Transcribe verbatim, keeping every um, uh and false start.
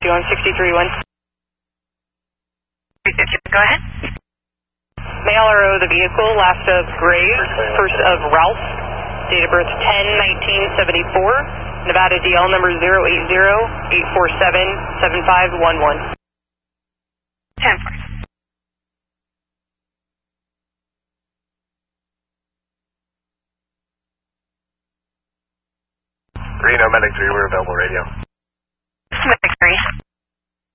one sixty-three one. Go ahead. Mail R O the vehicle, last of Graves, first of Ralph, date of birth ten nineteen seventy-four, Nevada D L number zero eight zero eight four seven seven five one one. ten four. Reno Medic three, we're available radio. Medic three.